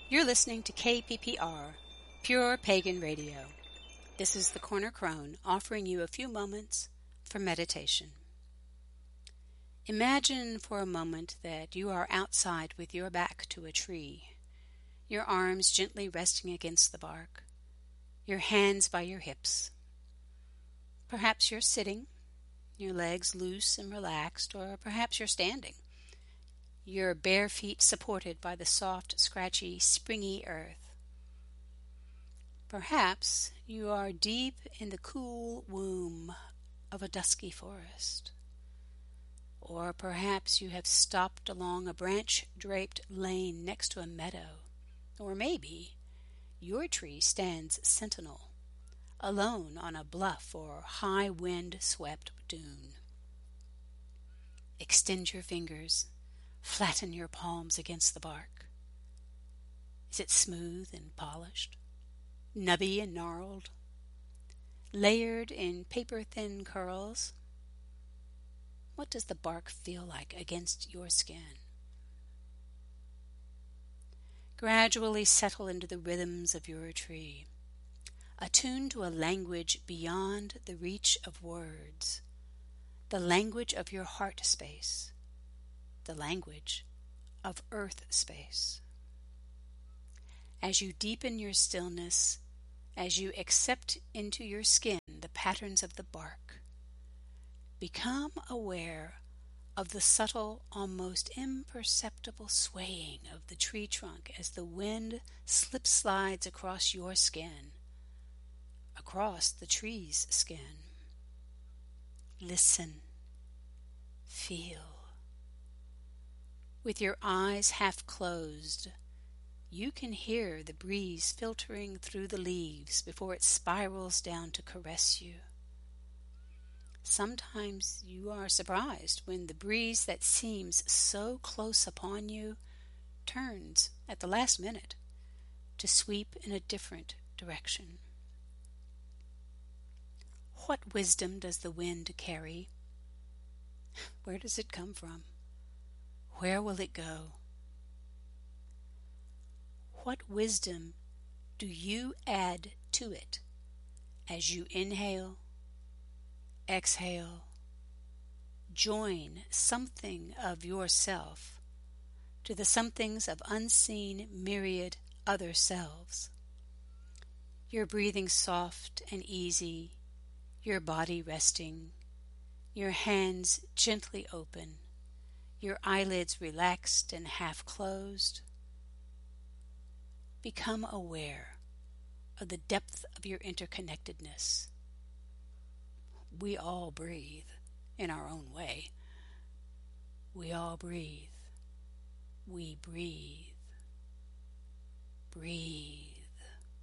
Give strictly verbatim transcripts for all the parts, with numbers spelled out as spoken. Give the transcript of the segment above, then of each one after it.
You're listening to K P P R, Pure Pagan Radio. This is the Corner Crone offering you a few moments for meditation. Imagine for a moment that you are outside with your back to a tree, your arms gently resting against the bark, your hands by your hips. Perhaps you're sitting, your legs loose and relaxed, or perhaps you're standing, your bare feet supported by the soft, scratchy, springy earth. Perhaps you are deep in the cool womb of a dusky forest. Or perhaps you have stopped along a branch-draped lane next to a meadow. Or maybe your tree stands sentinel, alone on a bluff or high wind-swept dune. Extend your fingers. Flatten your palms against the bark. Is it smooth and polished, nubby and gnarled, layered in paper-thin curls? What does the bark feel like against your skin? Gradually settle into the rhythms of your tree, attuned to a language beyond the reach of words, the language of your heart space, the language of earth space. As you deepen your stillness, as you accept into your skin the patterns of the bark, become aware of the subtle, almost imperceptible swaying of the tree trunk as the wind slip-slides across your skin, across the tree's skin. Listen, feel. With your eyes half closed, you can hear the breeze filtering through the leaves before it spirals down to caress you. Sometimes you are surprised when the breeze that seems so close upon you turns at the last minute to sweep in a different direction. What wisdom does the wind carry? Where does it come from? Where will it go? What wisdom do you add to it as you inhale, exhale, join something of yourself to the somethings of unseen myriad other selves? Your breathing soft and easy, your body resting, your hands gently open, your eyelids relaxed and half closed. Become aware of the depth of your interconnectedness. We all breathe in our own way. We all breathe. We breathe. Breathe.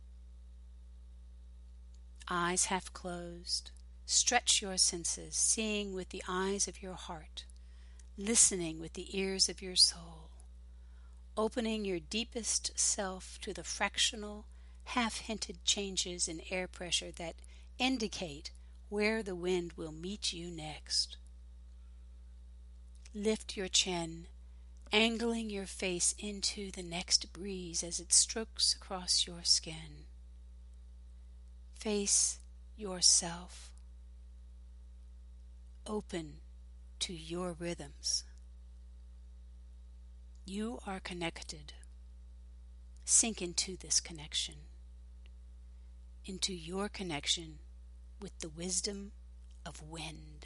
Eyes half closed. Stretch your senses, seeing with the eyes of your heart, listening with the ears of your soul, opening your deepest self to the fractional, half-hinted changes in air pressure that indicate where the wind will meet you next. Lift your chin, angling your face into the next breeze as it strokes across your skin. Face yourself. Open to your rhythms. You are connected. Sink into this connection, into your connection with the wisdom of wind.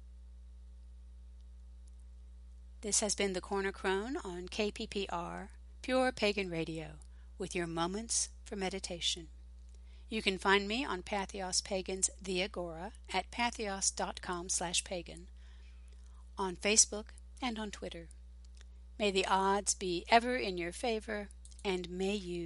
This has been the Corner Crone on K P P R, Pure Pagan Radio, with your moments for meditation. You can find me on Patheos Pagan's The Agora at patheos.com slash pagan, on Facebook and on Twitter. May the odds be ever in your favor, and may you